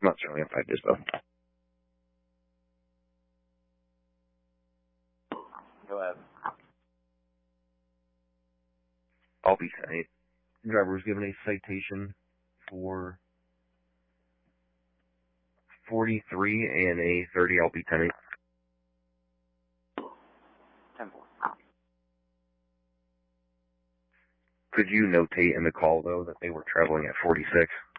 not showing up 5 days, though. Go ahead. I'll be tight. Driver was given a citation for 43 and a 30. I'll be tight. 10-4. Could you notate in the call, though, that they were traveling at 46?